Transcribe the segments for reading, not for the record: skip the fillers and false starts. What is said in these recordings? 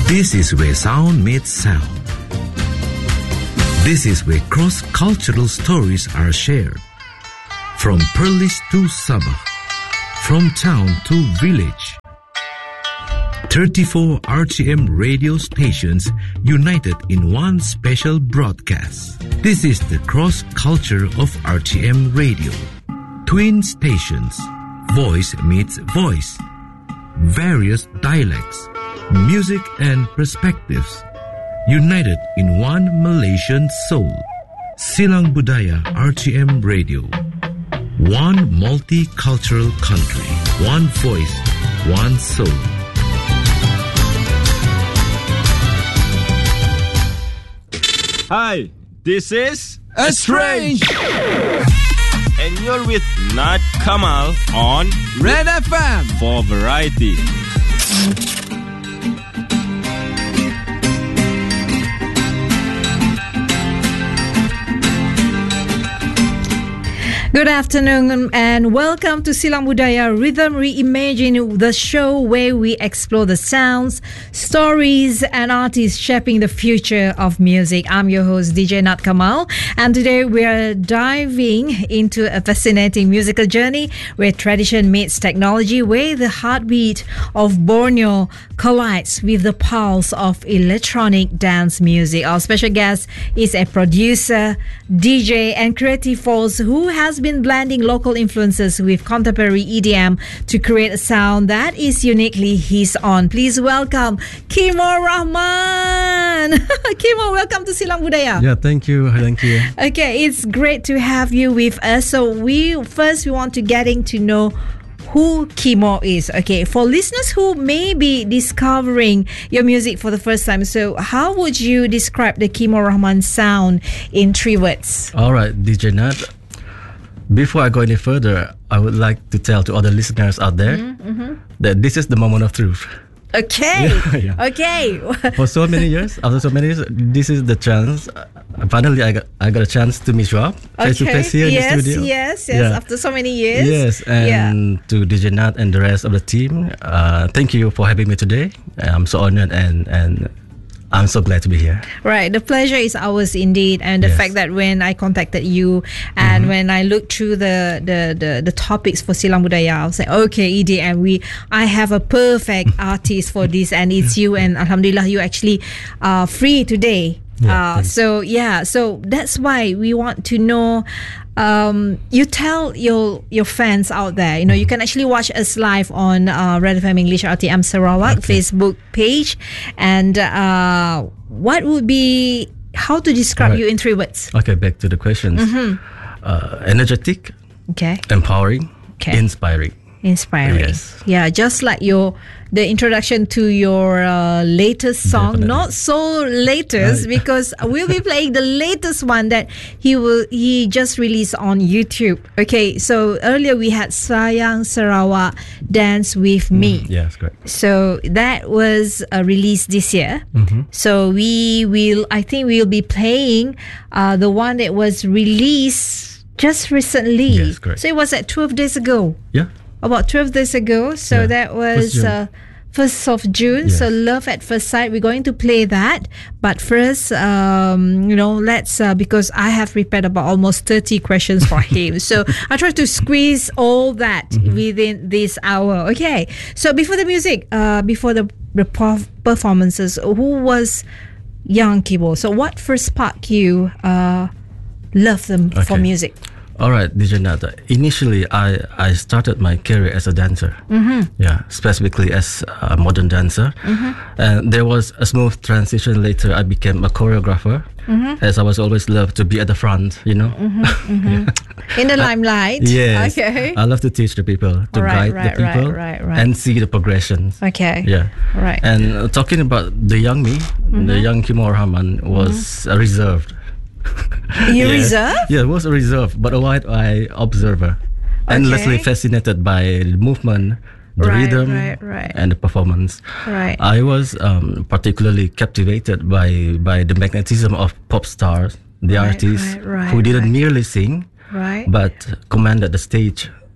This is where sound meets sound. This is where cross-cultural stories are shared. From Perlis to Sabah, from town to village. 34 RTM radio stations united in one special broadcast. This is the cross-culture of RTM radio. Twin stations, voice meets voice. Various dialects, music and perspectives, united in one Malaysian soul. Silang Budaya RTM Radio. One multicultural country, one voice, one soul. Hi, this is Estrange, and you're with Nat Kamal on Red FM for variety. Good afternoon and welcome to Silang Budaya Rhythm Reimagine, the show where we explore the sounds, stories and artists shaping the future of music. I'm your host DJ Nat Kamal, and today we are diving into a fascinating musical journey where tradition meets technology, where the heartbeat of Borneo collides with the pulse of electronic dance music. Our special guest is a producer, DJ and creative force who has been blending local influences with contemporary EDM to create a sound that is uniquely his own. Please welcome Kimor Rahman. Kimor, welcome to Silang Budaya. Yeah, thank you. Okay, it's great to have you with us. So we want to getting to know who Kimor is. Okay, for listeners who may be discovering your music for the first time, so how would you describe the Kimor Rahman sound in 3 words? All right, DJ Nat. Before I go any further, I would like to tell to other listeners out there that this is the moment of truth. Okay. Yeah. Okay. For so many years, this is the chance. Finally, I got a chance to meet you up face to face here in the studio. Yes. Yeah. After so many years. Yes, and to DJ Nat and the rest of the team, thank you for having me today. I'm so honored and I'm so glad to be here. Right, the pleasure is ours indeed, and the fact that when I contacted you and when I looked through the topics for Silang Budaya, I was like, okay, EDM, I have a perfect artist for this, and it's you. And Alhamdulillah, you actually are free today. So that's why we want to know. You tell your fans out there, you can actually watch us live on Red FM English RTM Sarawak Facebook page, and what would be how to describe you in 3 words? Okay, back to the questions. Energetic, empowering, inspiring. Yes. Yeah, just like the introduction to your latest song. Definitely. Not so latest, because we'll be playing the latest one that he just released on YouTube. Okay, so earlier we had Sayang Sarawak Dance With Me. Yes, correct. So that was released this year. So I think we'll be playing the one that was released just recently. Yes, correct. So it was at 12 days ago. Yeah. About 12 days ago. So that was 1st of June. Yes. So Love at First Sight. We're going to play that. But first, let's, because I have prepared about almost 30 questions for him. So I try to squeeze all that within this hour. Okay. So before the music, before the performances, who was young Kimor? So what first sparked you love them for music? All right, DJ Nata. Initially, I started my career as a dancer. Yeah, specifically as a modern dancer. And there was a smooth transition later. I became a choreographer, as I was always loved to be at the front, In the limelight. Yes. Okay. I love to teach the people, to guide the people, and see the progressions. Okay. Yeah. Right. And talking about the young me, the young Kimor Rahman was reserved. Reserved? Yeah, it was a reserved, but a wide-eye observer. Endlessly fascinated by the movement, the rhythm, and the performance. Right. I was particularly captivated by the magnetism of pop stars, the artists who didn't merely sing, but commanded the stage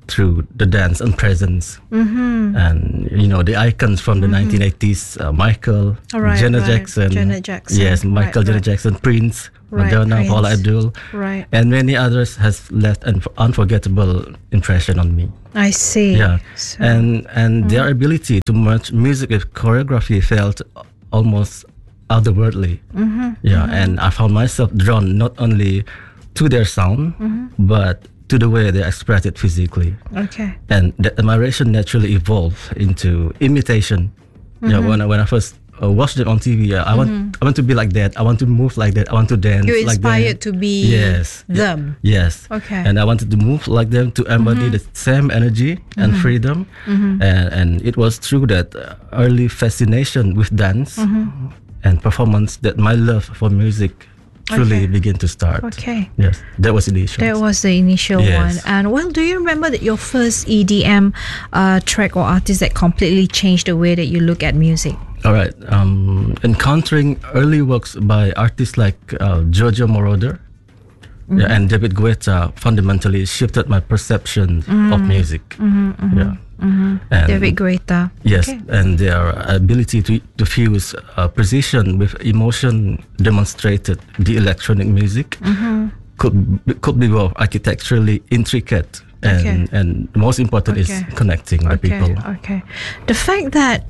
through the dance and presence. And, the icons from the 1980s, Michael, All right, Janet right. Jackson. Janet Jackson. Yes, Michael, Right, Janet right. Jackson, Prince, Right, Madonna, Prince. Paula Abdul. Right. And many others has left an unforgettable impression on me. I see. Yeah, So, and their ability to merge music with choreography felt almost otherworldly. Yeah, and I found myself drawn not only to their sound, but to the way they express it physically. okay. And that admiration naturally evolved into imitation. Yeah, when I first watched them on TV, I want to be like that. I want to move like that. I want to dance You're like that. inspired to be Yes. them. Yes. Okay. And I wanted to move like them, to embody the same energy and freedom. And it was through that early fascination with dance and performance that my love for music truly Okay. began to start. Okay. Yes, that was the issue. That was the initial Yes. one. And well, do you remember that your first EDM track or artist that completely changed the way that you look at music? All right. Encountering early works by artists like Giorgio Moroder and David Guetta fundamentally shifted my perception of music. Yeah. And David Guetta. Yes, Okay. and their ability to fuse precision with emotion demonstrated the electronic music could be both architecturally intricate Okay. and most important is Okay. connecting the people. Okay. The fact that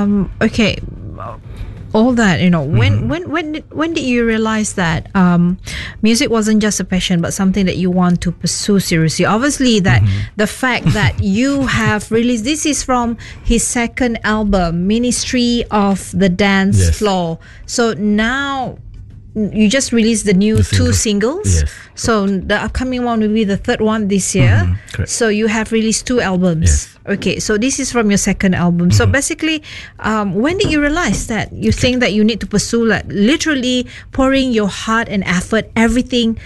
all that, when did you realize that music wasn't just a passion but something that you want to pursue seriously? Obviously that the fact that you have released, this is from his second album, Ministry of the Dance Yes. Floor. So now you just released the new The two singles. singles. Yes. So the upcoming one will be the third one this year. Correct. So you have released two albums. Yes. Okay, so this is from your second album. So basically, when did you realize that you think that you need to pursue, like, literally pouring your heart and effort, everything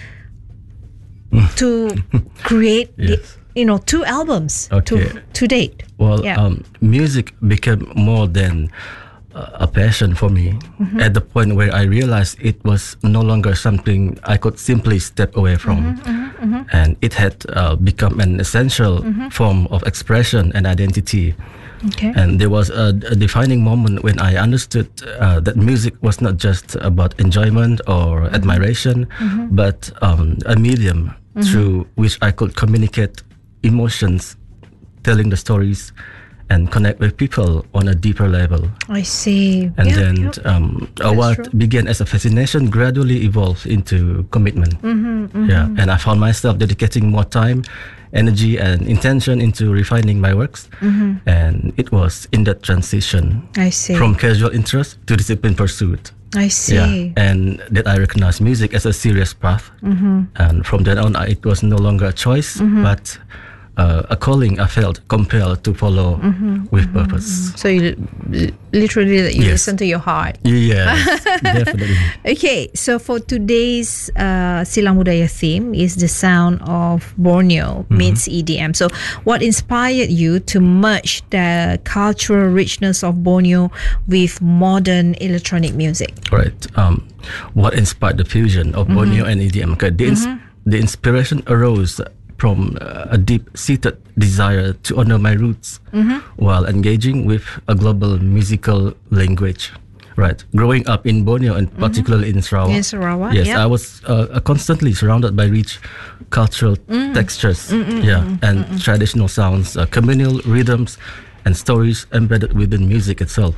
to create Yes. two albums Okay. to date? Well, Yeah. music became more than a passion for me at the point where I realized it was no longer something I could simply step away from. And it had become an essential form of expression and identity. Okay. And there was a defining moment when I understood that music was not just about enjoyment or admiration, but a medium through which I could communicate emotions, telling the stories, and connect with people on a deeper level. I see. And Yeah, then yeah. what true. began as a fascination gradually evolved into commitment. Yeah, and I found myself dedicating more time, energy, and intention into refining my works. And it was in that transition I see. from casual interest to disciplined pursuit. I see. Yeah, and that I recognized music as a serious path. And from then on, it was no longer a choice, but a calling I felt compelled to follow with purpose. So you literally you Yes. listen to your heart. Yes, definitely. Okay, so for today's Silang Budaya theme is the sound of Borneo meets EDM. So what inspired you to merge the cultural richness of Borneo with modern electronic music? Right. What inspired the fusion of Borneo and EDM? Okay, the inspiration arose from a deep-seated desire to honor my roots while engaging with a global musical language. Right. Growing up in Borneo and particularly in Sarawak. In Sarawak, Yes, yeah. I was constantly surrounded by rich cultural textures, and traditional sounds, communal rhythms, and stories embedded within music itself.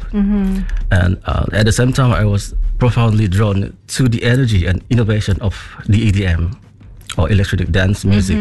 And at the same time, I was profoundly drawn to the energy and innovation of the EDM. Or electronic dance music.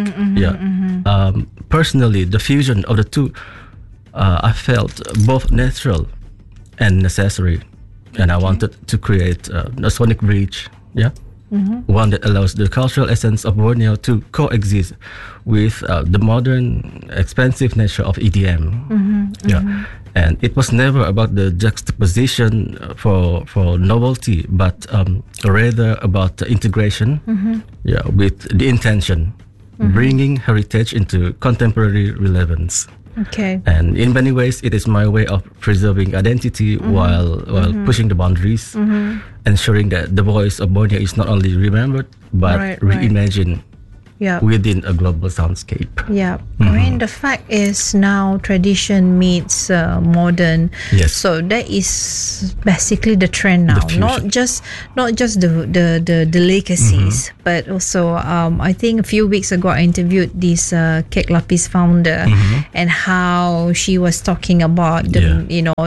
Personally, the fusion of the two, I felt both natural and necessary, and I wanted to create a sonic bridge. One that allows the cultural essence of Borneo to coexist with the modern, expansive nature of EDM. And it was never about the juxtaposition for novelty, but rather about the integration, with the intention, bringing heritage into contemporary relevance. Okay. And in many ways, it is my way of preserving identity while pushing the boundaries, ensuring that the voice of Borneo is not only remembered but Right. reimagined Yeah. within a global soundscape. Yeah. I mean, the fact is now tradition meets modern. Yes. So that is basically the trend now. fusion. Not just the delicacies, but also I think a few weeks ago I interviewed this Kek Lapis founder, and how she was talking about the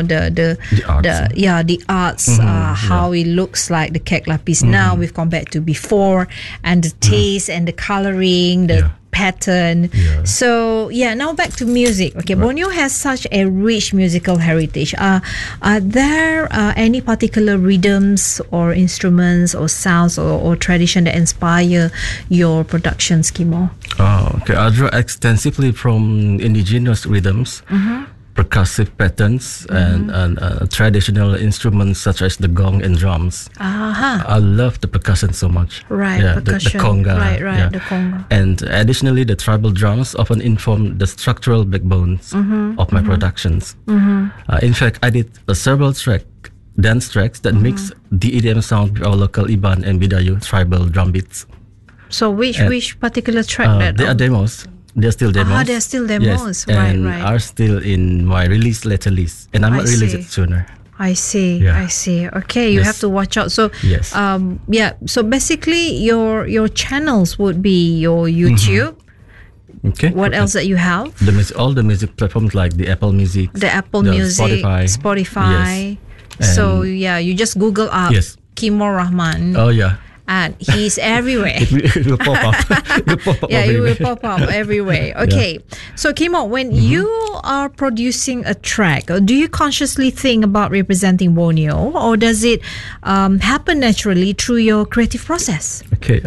arts. the arts, how it looks like the Kek Lapis now with compared to before, and the taste and the coloring, the pattern. Yeah. So now back to music. Okay, Borneo has such a rich musical heritage. Are there any particular rhythms or instruments or sounds or tradition that inspire your productions, Kimo? Oh, okay. I draw extensively from indigenous rhythms, percussive patterns, and traditional instruments such as the gong and drums. I love the percussion so much. Right, Yeah, the percussion. conga. Right, yeah. the conga. And additionally, the tribal drums often inform the structural backbones of my productions. In fact, I did several dance tracks that mix the EDM sound with our local Iban and Bidayu tribal drum beats. So which particular track They are demos. They're still demos. they're still demos. Yes, Right, and right. are still in my release letter list, and I might release see. it sooner. I see. Yeah. I see. Okay, you Yes. have to watch out. So Yes. So basically your channels would be your YouTube. Okay. What else that you have? All the music platforms like the Apple Music, The Apple the Music, Spotify. Spotify. Yes. So And- you just Google up Yes. Kimo Rahman, Oh yeah, and he's everywhere. it will pop up. It will pop up. Yeah, it will everywhere. pop up everywhere. Okay. So, Kimo, when you are producing a track, do you consciously think about representing Borneo, or does it happen naturally through your creative process? Okay.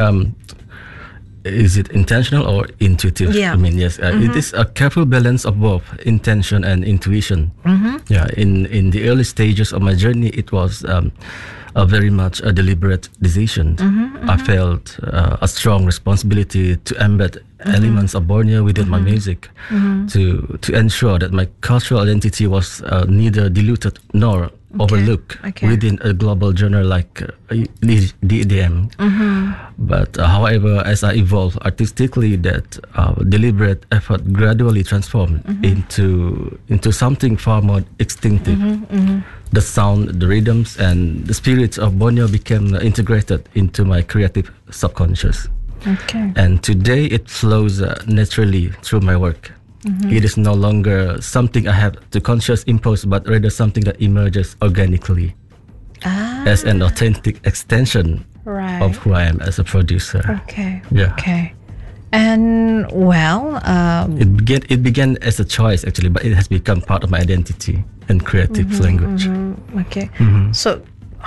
Is it intentional or intuitive? Yeah. I mean, yes. It is a careful balance of both intention and intuition. Yeah. In the early stages of my journey, it was a very much a deliberate decision. I felt a strong responsibility to embed elements of Borneo within my music, to ensure that my cultural identity was neither diluted nor overlooked Okay. within a global genre like the EDM. But however, as I evolved artistically, that deliberate effort gradually transformed into something far more instinctive. The sound, the rhythms, and the spirits of Borneo became integrated into my creative subconscious. Okay. And today it flows naturally through my work. It is no longer something I have to consciously impose, but rather something that emerges organically as an authentic extension Right. of who I am as a producer. Okay. Yeah. Okay. And well, It began as a choice actually, but it has become part of my identity and creative language. okay. So,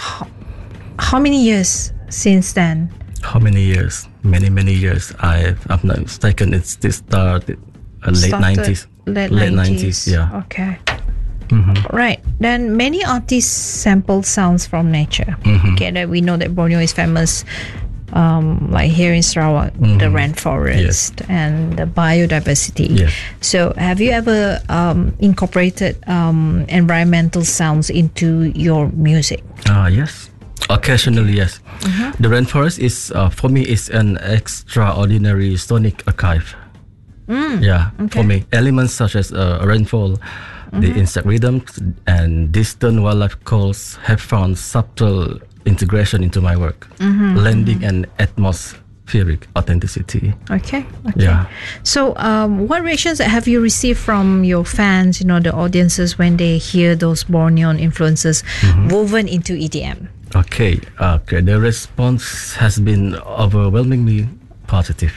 how many years since then? How many years? Many years. I'm not mistaken. It's this started late Started 90s. Late 90s. Yeah. Okay. Right. Then many artists sample sounds from nature. Okay, that we know that Borneo is famous. Like here in Sarawak, the rainforest and the biodiversity. Yes. So, have you ever incorporated environmental sounds into your music? Yes. Occasionally, yes. The rainforest is, for me, is an extraordinary sonic archive. Yeah, for me, elements such as rainfall, the insect rhythms, and distant wildlife calls have found subtle integration into my work, lending an atmospheric authenticity. Okay. Yeah. So, what reactions have you received from your fans, the audiences, when they hear those Bornean influences woven into EDM? Okay. The response has been overwhelmingly positive.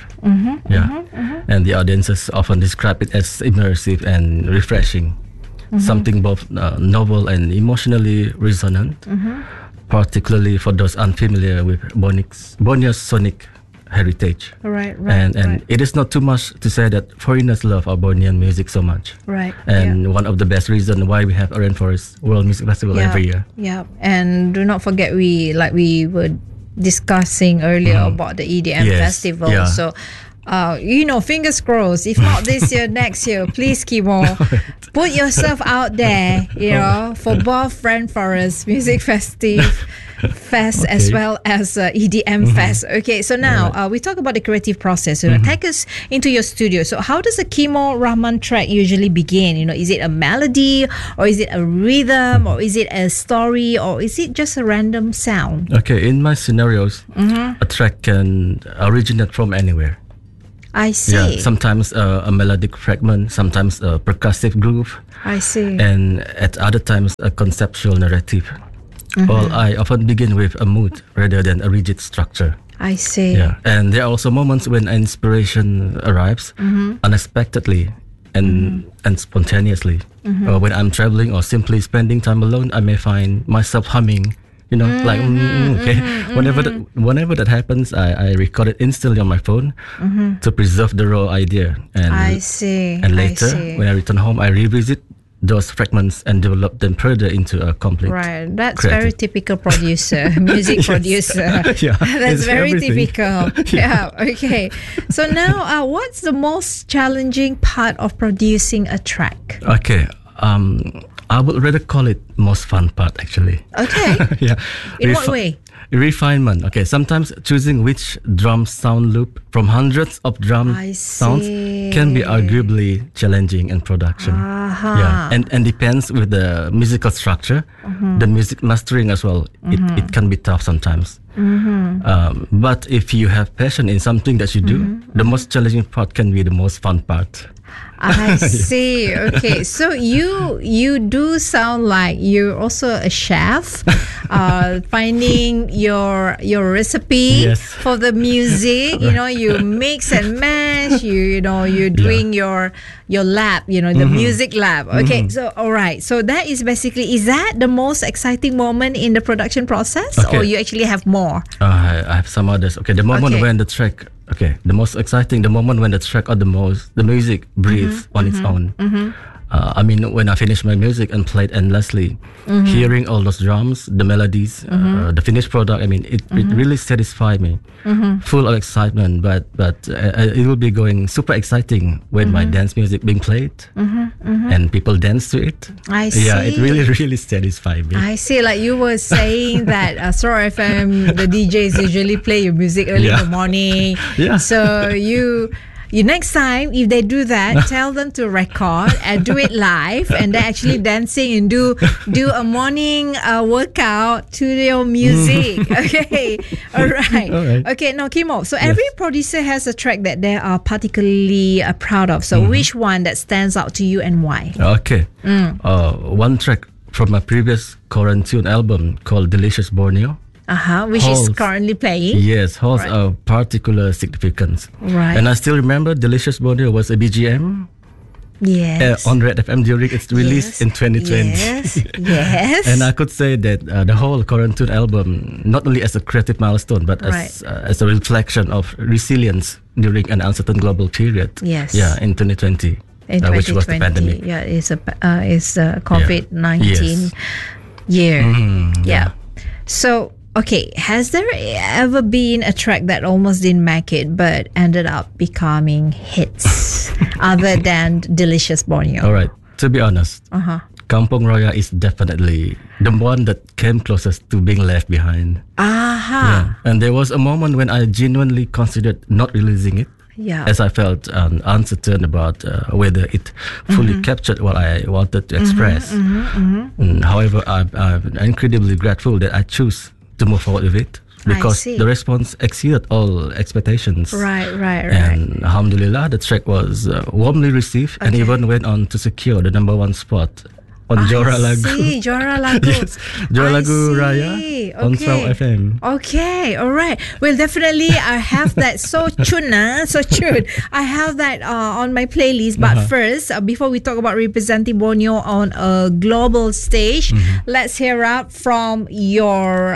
And the audiences often describe it as immersive and refreshing, something both novel and emotionally resonant, particularly for those unfamiliar with Borneo's sonic heritage. Right. And it is not too much to say that foreigners love our Bornean music so much. Right. And one of the best reasons why we have a Rainforest World Music Festival every year. Yeah. And do not forget, we were discussing earlier about the EDM Yes, festival. yeah. So Fingers crossed. If not this year, next year, please, Kimo, put yourself out there, for both Friend Forest Music Fest as well as EDM Fest. Okay, so now we talk about the creative process. Take us into your studio. So how does a Kimo Rahman track usually begin? Is it a melody, or is it a rhythm, or is it a story, or is it just a random sound? Okay, in my scenarios, a track can originate from anywhere. I see. Yeah, sometimes a melodic fragment, sometimes a percussive groove. I see. And at other times, a conceptual narrative. Well, I often begin with a mood rather than a rigid structure. I see. Yeah, and there are also moments when inspiration arrives unexpectedly and spontaneously. When I'm traveling or simply spending time alone, I may find myself humming. Whenever that happens, I record it instantly on my phone to preserve the raw idea. And I see. And later, when I return home, I revisit those fragments and develop them further into a complete. Right, that's creative. very typical producer, music producer. Yeah, that's it's very everything. typical. Yeah. Okay. So now, what's the most challenging part of producing a track? Okay. I would rather call it most fun part, actually. Okay. Yeah. In what way? Refinement. Okay, sometimes choosing which drum sound loop from hundreds of drum I sounds see. can be arguably challenging in production. Yeah, and depends with the musical structure, the music mastering as well. It can be tough sometimes. But if you have passion in something that you do, the most challenging part can be the most fun part. I see. Okay, so you do sound like you're also a chef, finding your recipe Yes. for the music. You mix and mash. You're doing your lab. The music lab. Okay, so all right. So that is basically, is that the most exciting moment in the production process, Okay. or you actually have more? I have some others. Okay, the moment Okay. when the track. Okay, the most exciting, the moment when the track or the music breathes on its own. When I finish my music and play it endlessly, hearing all those drums, the melodies, the finished product, it really satisfies me. Full of excitement, but it will be going super exciting when my dance music being played and people dance to it. I see. Yeah, it really, really satisfies me. I see. Like you were saying that Star FM, the DJs usually play your music early in the morning. Yeah. So you next time, if they do that, tell them to record and do it live, and they're actually dancing and do a morning workout to your music. Okay. All right. All right. Okay. Now, Kimo. So every producer has a track that they are particularly proud of. So which one that stands out to you and why? Okay. One track from my previous Quarantine album called Delicious Borneo. Which is Holds- currently playing. Yes, holds Right. a particular significance. Right. And I still remember Delicious Borneo was a BGM Yes. on Red FM during its release in 2020. Yes. Yes. And I could say that the whole Quarantine album, not only as a creative milestone, but as a reflection of resilience during an uncertain global period. Yes. Yeah, in 2020, in which was the pandemic. Yeah, it's a COVID-19 Yes. year. Yeah. So, okay, has there ever been a track that almost didn't make it but ended up becoming hits other than Delicious Borneo? All right. To be honest, Kampung Raya is definitely the one that came closest to being left behind. Yeah. And there was a moment when I genuinely considered not releasing it, Yeah. as I felt uncertain about whether it fully captured what I wanted to express. However, I'm incredibly grateful that I choose to move forward with it, because see. the response exceeded all expectations. Right. And alhamdulillah, the track was warmly received and even went on to secure the number one spot on Jora Lagu. See, Jora Lagu. Yes, Jora I Lagu see. Raya on Okay. Saw FM. Okay, all right. Well, definitely I have that. So tune. I have that on my playlist. But first, before we talk about representing Borneo on a global stage, let's hear out from your.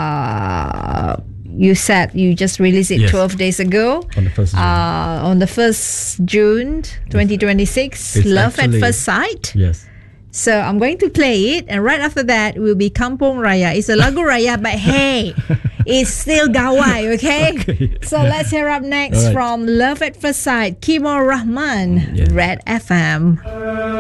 You said you just released it Yes. 12 days ago. On the 1st June. On the 1st June 2026. It's Love at actually- First Sight. Yes. So I'm going to play it, and right after that will be Kampung Raya. It's a lagu raya, but hey, It's still gawai, okay? So let's hear up next All right. from Love at First Sight, Kimor Rahman, Yeah. Red FM.